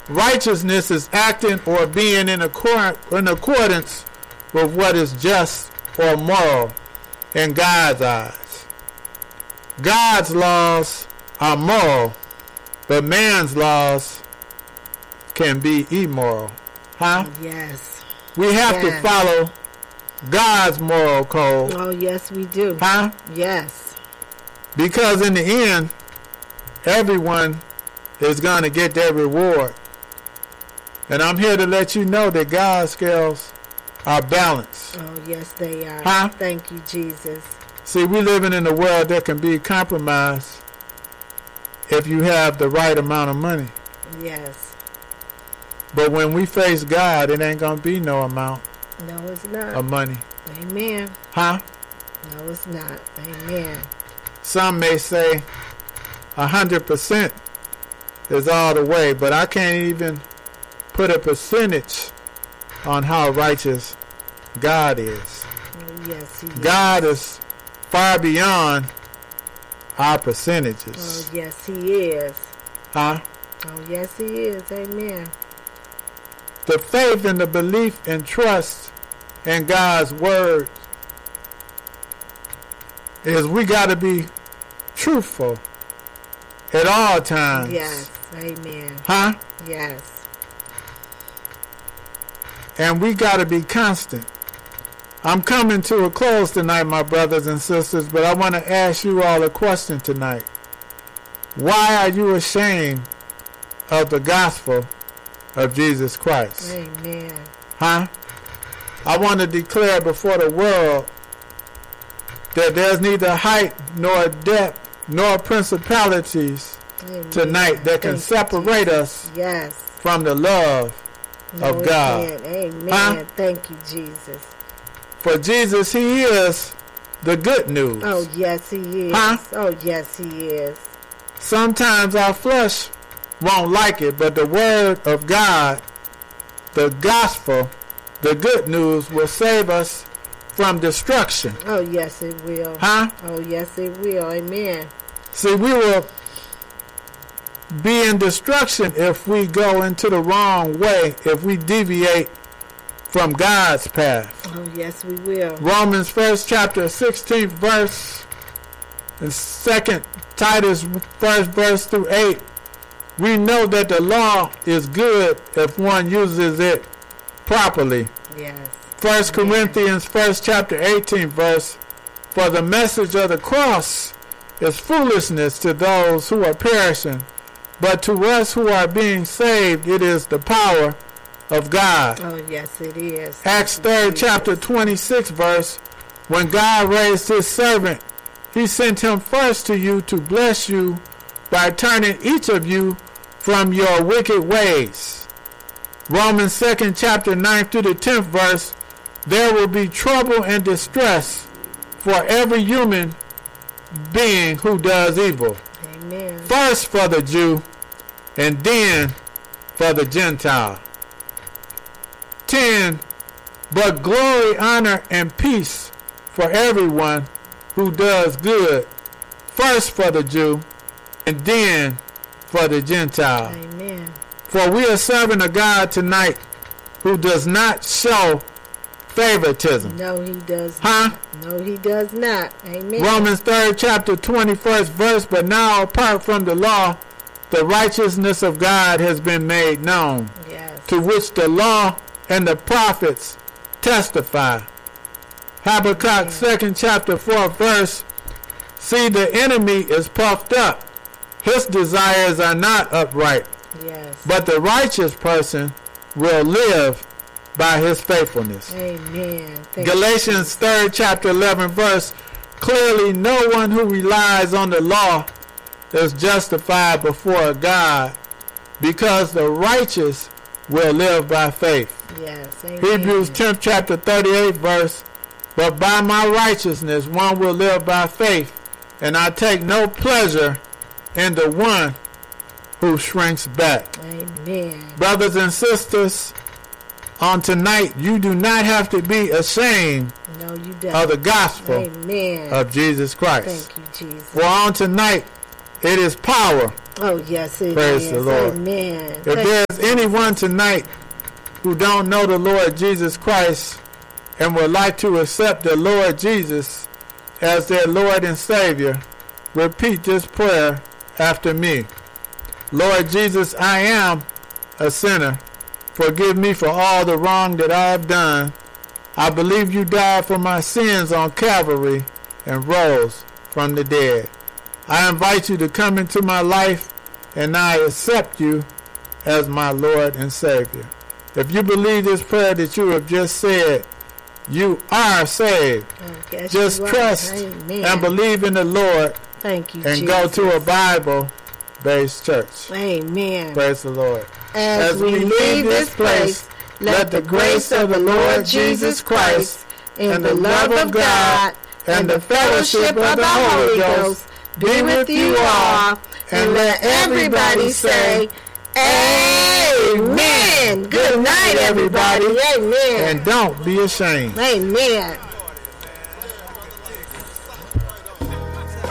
Righteousness is acting or being in accordance with what is just or moral in God's eyes. God's laws are moral, but man's laws can be immoral. Huh? Yes. We have to follow God's moral code. Oh, yes, we do. Huh? Yes. Because in the end, everyone is going to get their reward. And I'm here to let you know that God's scales are balanced. Oh, yes, they are. Huh? Thank you, Jesus. See, we're living in a world that can be compromised if you have the right amount of money. Yes. But when we face God, it ain't going to be no amount No, it's not. of money. Amen. Huh? No, it's not. Amen. Some may say 100% is all the way, but I can't even put a percentage on how righteous God is. Oh, yes, he God is far beyond our percentages. Oh, yes, he is. Huh? Oh, yes, he is. Amen. The faith and the belief and trust in God's word is we got to be truthful at all times. Yes. Amen. Huh? Yes. And we got to be constant. I'm coming to a close tonight, my brothers and sisters, but I want to ask you all a question tonight. Why are you ashamed of the gospel of Jesus Christ? Amen. Huh? I want to declare before the world that there's neither height nor depth nor principalities Amen. tonight that can separate us Yes. from the love of God. Amen. Huh? Thank you, Jesus. For Jesus, he is the good news. Oh, yes, he is. Huh? Oh, yes, he is. Sometimes our flesh won't like it, but the word of God, the gospel, the good news will save us from destruction. Oh, yes, it will. Huh? Oh, yes, it will. Amen. See, we will be in destruction if we go into the wrong way, if we deviate from God's path. Oh, yes, we will. Romans 1st chapter 16th verse and 2nd Titus 1st verse through 8. We know that the law is good if one uses it properly. Yes. 1 Corinthians 1st chapter 18th verse. For the message of the cross is foolishness to those who are perishing, but to us who are being saved it is the power of God. Oh, yes, it is. Acts 3rd chapter 26 verse. When God raised his servant, he sent him first to you to bless you by turning each of you from your wicked ways. Romans 2nd chapter 9th through the 10th verse. There will be trouble and distress for every human being who does evil. Amen. First for the Jew and then for the Gentile. 10. But glory, honor, and peace for everyone who does good. First for the Jew and then for the Gentile. Amen. For we are serving a God tonight who does not show favoritism. No, he does Huh? not. No, he does not. Amen. Romans 3rd chapter 21st verse. But now apart from the law, the righteousness of God has been made known, Yes. to which the law and the prophets testify. Habakkuk 2nd chapter 4th verse. See, the enemy is puffed up. His desires are not upright, Yes. but the righteous person will live by his faithfulness. Amen. Thank Galatians 3rd chapter 11th verse. Clearly no one who relies on the law is justified before God, because the righteous will live by faith. you. Yes. Amen. Hebrews 10th chapter 38th verse. But by my righteousness one will live by faith, and I take no pleasure in the one who shrinks back. Amen. Brothers and sisters, on tonight you do not have to be ashamed No, you don't. of the gospel Amen. of Jesus Christ. Thank you, Jesus. For on tonight it is power Oh, yes, it Praise is. the Lord. Amen. If there's anyone tonight who don't know the Lord Jesus Christ and would like to accept the Lord Jesus as their Lord and Savior, repeat this prayer after me. Lord Jesus, I am a sinner. Forgive me for all the wrong that I have done. I believe you died for my sins on Calvary and rose from the dead. I invite you to come into my life, and I accept you as my Lord and Savior. If you believe this prayer that you have just said, you are saved. Yes, just trust and believe in the Lord. Thank you, and Jesus. go to a Bible-based church. Amen. Praise the Lord. As we leave this place, let the grace of the Lord Jesus Christ and the love of God and the fellowship of the Holy Ghost be with you all, and let everybody say, Amen. Good night, everybody. Amen. And don't be ashamed. Amen.